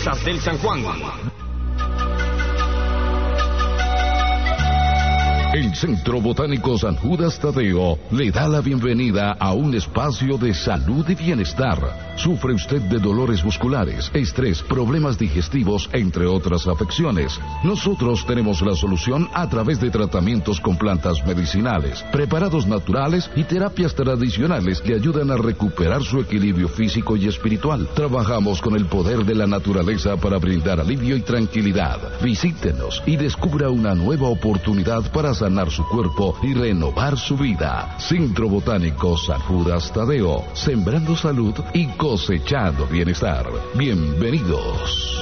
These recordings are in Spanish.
Fresas del San Juan. El Centro Botánico San Judas Tadeo le da la bienvenida a un espacio de salud y bienestar. ¿Sufre usted de dolores musculares, estrés, problemas digestivos, entre otras afecciones? Nosotros tenemos la solución a través de tratamientos con plantas medicinales, preparados naturales y terapias tradicionales que ayudan a recuperar su equilibrio físico y espiritual. Trabajamos con el poder de la naturaleza para brindar alivio y tranquilidad. Visítenos y descubra una nueva oportunidad para sanar su cuerpo y renovar su vida. Centro Botánico San Judas Tadeo, sembrando salud y cosechando bienestar. Bienvenidos.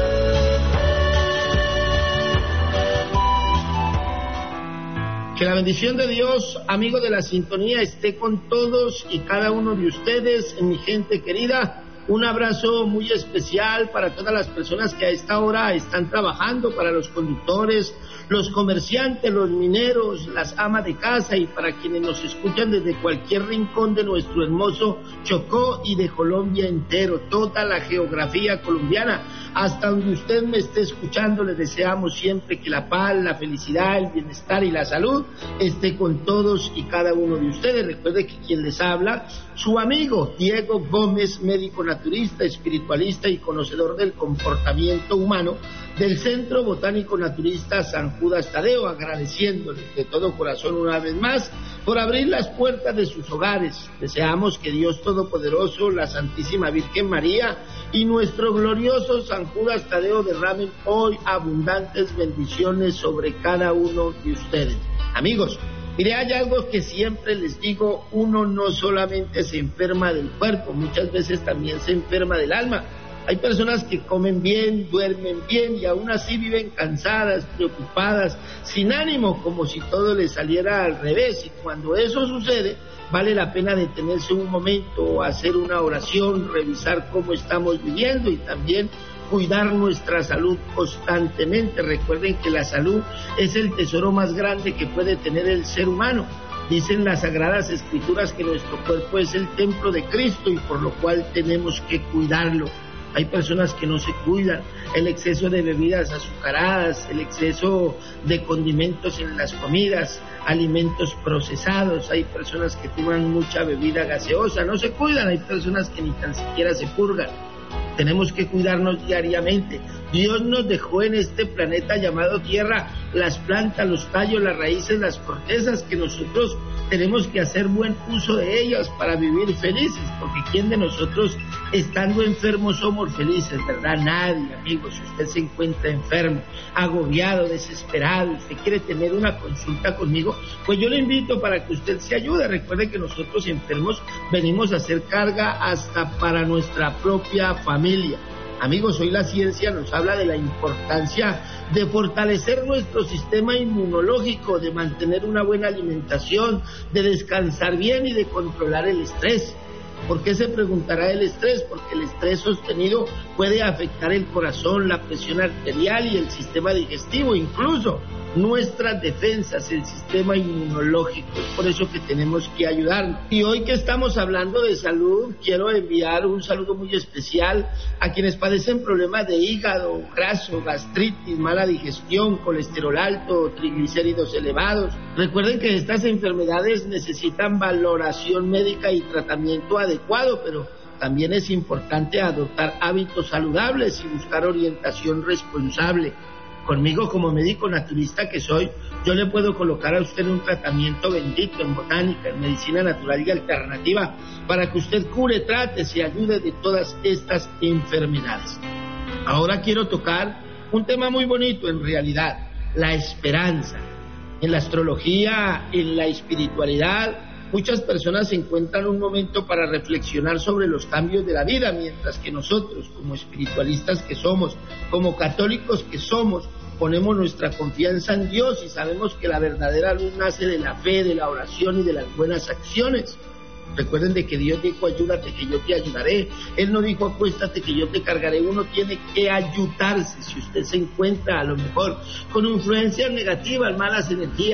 Que la bendición de Dios, amigo de la sintonía, esté con todos y cada uno de ustedes, mi gente querida. Un abrazo muy especial para todas las personas que a esta hora están trabajando, para los conductores, los comerciantes, los mineros, las amas de casa y para quienes nos escuchan desde cualquier rincón de nuestro hermoso Chocó y de Colombia entero, toda la geografía colombiana. Hasta donde usted me esté escuchando, les deseamos siempre que la paz, la felicidad, el bienestar y la salud esté con todos y cada uno de ustedes. Recuerde que quien les habla, su amigo Diego Gómez, médico naturista, espiritualista y conocedor del comportamiento humano del Centro Botánico Naturista San Judas Tadeo, agradeciéndole de todo corazón una vez más por abrir las puertas de sus hogares. Deseamos que Dios Todopoderoso, la Santísima Virgen María y nuestro glorioso San Judas Tadeo derramen hoy abundantes bendiciones sobre cada uno de ustedes. Amigos, mire, hay algo que siempre les digo, uno no solamente se enferma del cuerpo, muchas veces también se enferma del alma. Hay personas que comen bien, duermen bien y aún así viven cansadas, preocupadas, sin ánimo, como si todo les saliera al revés. Y cuando eso sucede, vale la pena detenerse un momento, hacer una oración, revisar cómo estamos viviendo y también cuidar nuestra salud constantemente. Recuerden que la salud es el tesoro más grande que puede tener el ser humano. Dicen las Sagradas Escrituras que nuestro cuerpo es el templo de Cristo y por lo cual tenemos que cuidarlo. Hay personas que no se cuidan, el exceso de bebidas azucaradas, el exceso de condimentos en las comidas, alimentos procesados, hay personas que toman mucha bebida gaseosa, no se cuidan, hay personas que ni tan siquiera se purgan. Tenemos que cuidarnos diariamente. Dios nos dejó en este planeta llamado Tierra las plantas, los tallos, las raíces, las cortezas, que nosotros tenemos que hacer buen uso de ellas para vivir felices, porque ¿quién de nosotros estando enfermos somos felices, verdad? Nadie, amigos. Si usted se encuentra enfermo, agobiado, desesperado, usted quiere tener una consulta conmigo, pues yo le invito para que usted se ayude. Recuerde que nosotros enfermos venimos a hacer carga hasta para nuestra propia familia. Amigos, hoy la ciencia nos habla de la importancia de fortalecer nuestro sistema inmunológico, de mantener una buena alimentación, de descansar bien y de controlar el estrés. ¿Por qué se preguntará el estrés? Porque el estrés sostenido puede afectar el corazón, la presión arterial y el sistema digestivo, incluso nuestras defensas, el sistema inmunológico. Es por eso que tenemos que ayudarnos. Y hoy que estamos hablando de salud, quiero enviar un saludo muy especial a quienes padecen problemas de hígado graso, gastritis, mala digestión, colesterol alto, triglicéridos elevados. Recuerden que estas enfermedades necesitan valoración médica y tratamiento adecuado, pero también es importante adoptar hábitos saludables y buscar orientación responsable. Conmigo, como médico naturista que soy, yo le puedo colocar a usted un tratamiento bendito en botánica, en medicina natural y alternativa, para que usted cure, trate, se ayude de todas estas enfermedades. Ahora quiero tocar un tema muy bonito en realidad, la esperanza. En la astrología, en la espiritualidad, muchas personas encuentran un momento para reflexionar sobre los cambios de la vida, mientras que nosotros, como espiritualistas que somos, como católicos que somos, ponemos nuestra confianza en Dios y sabemos que la verdadera luz nace de la fe, de la oración y de las buenas acciones. Recuerden de que Dios dijo, ayúdate que yo te ayudaré. Él no dijo, acuéstate que yo te cargaré. Uno tiene que ayudarse. Si usted se encuentra a lo mejor con influencias negativas, malas energías,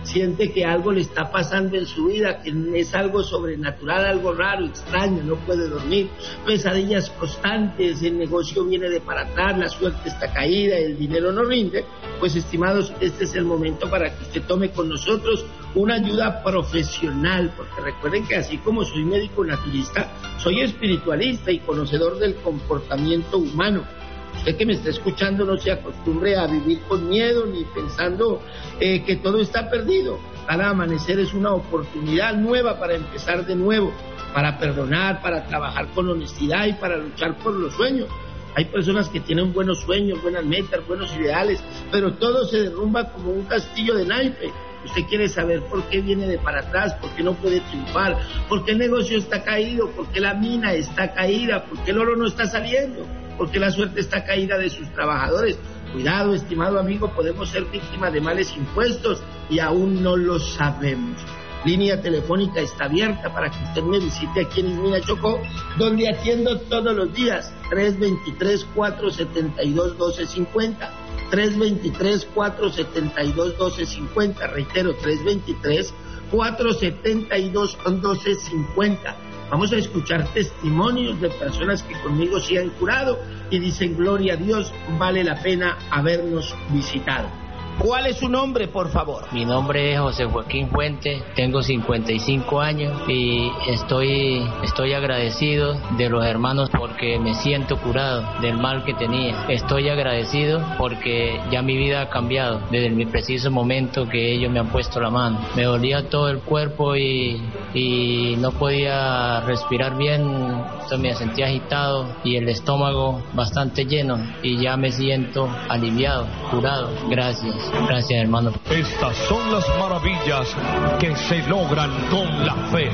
siente que algo le está pasando en su vida, que es algo sobrenatural, algo raro, extraño, no puede dormir, pesadillas constantes, el negocio viene de para atrás, la suerte está caída, el dinero no rinde, pues estimados, este es el momento para que usted tome con nosotros una ayuda profesional, porque recuerden que así como soy médico naturista, soy espiritualista y conocedor del comportamiento humano. Usted que me está escuchando no se acostumbre a vivir con miedo ni pensando que todo está perdido. Cada amanecer es una oportunidad nueva para empezar de nuevo, para perdonar, para trabajar con honestidad y para luchar por los sueños. Hay personas que tienen buenos sueños, buenas metas, buenos ideales, pero todo se derrumba como un castillo de naipe. Usted quiere saber por qué viene de para atrás, por qué no puede triunfar, por qué el negocio está caído, por qué la mina está caída, por qué el oro no está saliendo, por qué la suerte está caída de sus trabajadores. Cuidado, estimado amigo, podemos ser víctimas de males impuestos y aún no lo sabemos. Línea telefónica está abierta para que usted me visite aquí en Ismina Chocó, donde atiendo todos los días. 323-472-1250. 323-472-1250. Reitero, 323-472-1250. Vamos a escuchar testimonios de personas que conmigo se han curado y dicen, gloria a Dios, vale la pena habernos visitado. ¿Cuál es su nombre, por favor? Mi nombre es José Joaquín Fuente, tengo 55 años y estoy agradecido de los hermanos porque me siento curado del mal que tenía. Estoy agradecido porque ya mi vida ha cambiado desde el preciso momento que ellos me han puesto la mano. Me dolía todo el cuerpo y no podía respirar bien, entonces me sentía agitado y el estómago bastante lleno y ya me siento aliviado, curado. Gracias. Gracias, hermano. Estas son las maravillas que se logran con la fe.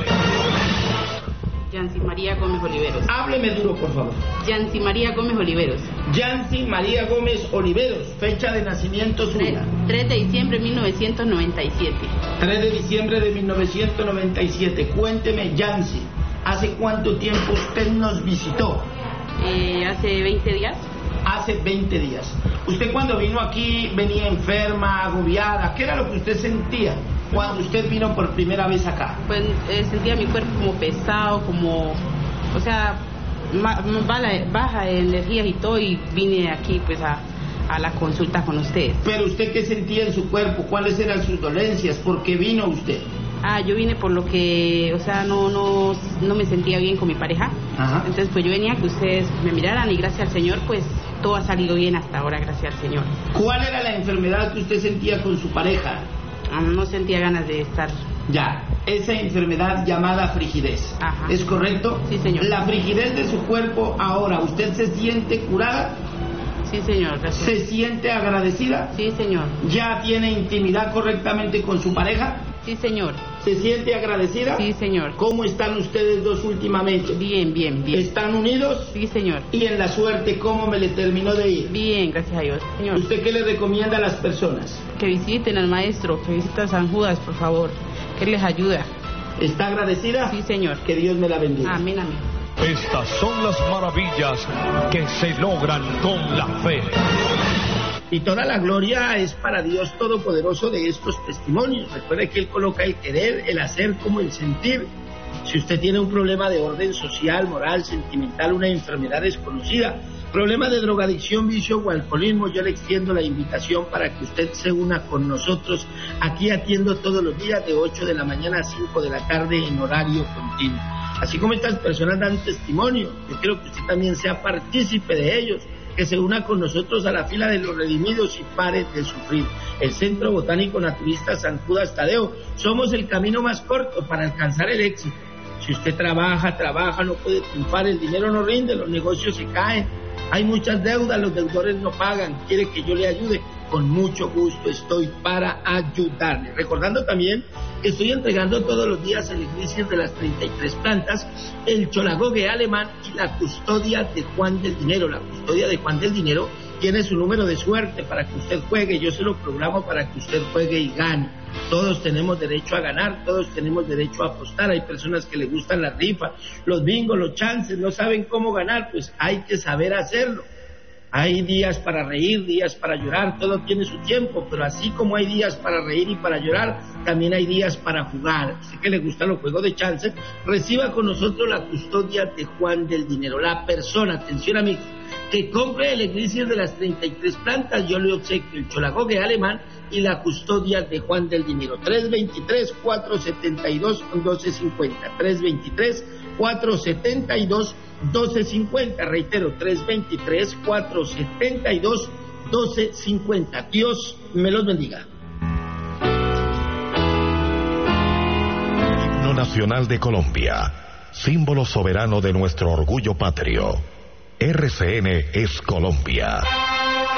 Yancy María Gómez Oliveros. Hábleme duro, por favor. Yancy María Gómez Oliveros. Yancy María Gómez Oliveros. Fecha de nacimiento suya. 3 de diciembre de 1997. 3 de diciembre de 1997. Cuénteme, Yancy, ¿hace cuánto tiempo usted nos visitó? Hace 20 días. Hace 20 días. Usted cuando vino aquí venía enferma, agobiada. ¿Qué era lo que usted sentía cuando usted vino por primera vez acá? Pues sentía mi cuerpo como pesado, como, o sea, baja de energías y todo, y vine aquí pues a la consulta con ustedes. ¿Pero usted qué sentía en su cuerpo? ¿Cuáles eran sus dolencias? ¿Por qué vino usted? Yo vine por lo que, o sea, no me sentía bien con mi pareja. Ajá. Entonces pues yo venía a que ustedes me miraran y gracias al Señor pues todo ha salido bien hasta ahora, gracias al Señor. ¿Cuál era la enfermedad que usted sentía con su pareja? No sentía ganas de estar. Ya, esa enfermedad llamada frigidez. Ajá. ¿Es correcto? Sí, señor. La frigidez de su cuerpo ahora, ¿usted se siente curada? Sí, señor, gracias. ¿Se siente agradecida? Sí, señor. ¿Ya tiene intimidad correctamente con su pareja? Sí, señor. ¿Se siente agradecida? Sí, señor. ¿Cómo están ustedes dos últimamente? Bien. ¿Están unidos? Sí, señor. ¿Y en la suerte cómo me le terminó de ir? Bien, gracias a Dios, señor. ¿Usted qué le recomienda a las personas? Que visiten al maestro, que visiten a San Judas, por favor, que les ayuda. ¿Está agradecida? Sí, señor. Que Dios me la bendiga. Amén. Estas son las maravillas que se logran con la fe. Y toda la gloria es para Dios Todopoderoso de estos testimonios. Recuerde que Él coloca el querer, el hacer como el sentir. Si usted tiene un problema de orden social, moral, sentimental, una enfermedad desconocida, problema de drogadicción, vicio o alcoholismo, yo le extiendo la invitación para que usted se una con nosotros. Aquí atiendo todos los días de 8 de la mañana a 5 de la tarde en horario continuo. Así como estas personas dan testimonio, yo quiero que usted también sea partícipe de ellos, que se una con nosotros a la fila de los redimidos y pare de sufrir. El Centro Botánico Naturista San Judas Tadeo, somos el camino más corto para alcanzar el éxito. Si usted trabaja, no puede triunfar, el dinero no rinde, los negocios se caen, hay muchas deudas, los deudores no pagan, quiere que yo le ayude, con mucho gusto estoy para ayudarle. Recordando también que estoy entregando todos los días el Elixir de las 33 plantas, el Cholagogue alemán y la custodia de Juan del Dinero. La custodia de Juan del Dinero tiene su número de suerte para que usted juegue, yo se lo programo para que usted juegue y gane. Todos tenemos derecho a ganar, todos tenemos derecho a apostar. Hay personas que les gustan las rifas, los bingos, los chances, no saben cómo ganar, pues hay que saber hacerlo. Hay días para reír, días para llorar, todo tiene su tiempo, pero así como hay días para reír y para llorar, también hay días para jugar. Sé que le gustan los juegos de chance, reciba con nosotros la custodia de Juan del Dinero. La persona, atención amigos, que compre el Elixir de las 33 plantas, yo le obsequio el Cholagogue alemán y la custodia de Juan del Dinero. 323-472-1250, 323-472-1250, reitero, 323-472-1250. Dios me los bendiga. Himno Nacional de Colombia, símbolo soberano de nuestro orgullo patrio. RCN es Colombia.